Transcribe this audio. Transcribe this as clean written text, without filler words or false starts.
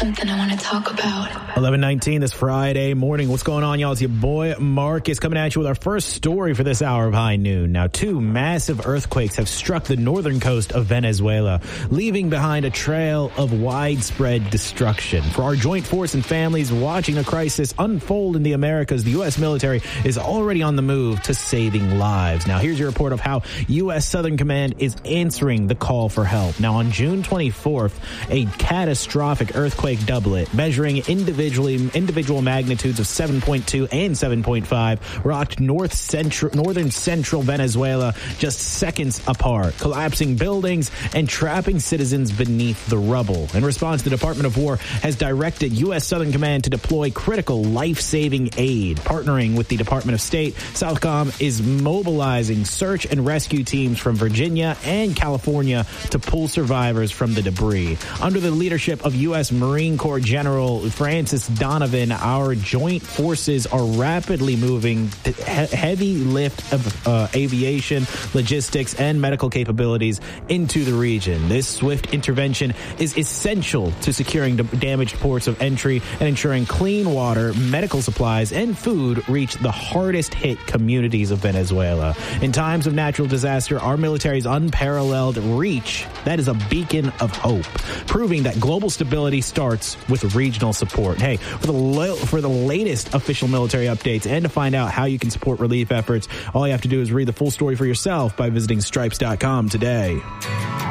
something I want to talk about. 11:19 this Friday morning. What's going on, y'all? It's your boy Marcus coming at you with our first story for this hour of High Noon. Now, 2 massive earthquakes have struck the northern coast of Venezuela, leaving behind a trail of widespread destruction. For our joint force and families watching a crisis unfold in the Americas, the U.S. military is already on the move to saving lives. Now, here's your report of how U.S. Southern Command is answering the call for help. Now, on June 24th, a catastrophic earthquake doublet measuring individual magnitudes of 7.2 and 7.5 rocked northern central Venezuela just seconds apart, collapsing buildings and trapping citizens beneath the rubble. In response, the Department of War has directed U.S. Southern Command to deploy critical life-saving aid. Partnering with the Department of State, Southcom is mobilizing search and rescue teams from Virginia and California to pull survivors from the debris. Under the leadership of U.S. Marine Corps General Francis Donovan, our joint forces are rapidly moving heavy lift of aviation, logistics, and medical capabilities into the region. This swift intervention is essential to securing damaged ports of entry and ensuring clean water, medical supplies, and food reach the hardest hit communities of Venezuela. In times of natural disaster, our military's unparalleled reach, that is a beacon of hope, proving that global stability starts with regional support. Hey, for the latest official military updates and to find out how you can support relief efforts, all you have to do is read the full story for yourself by visiting stripes.com today.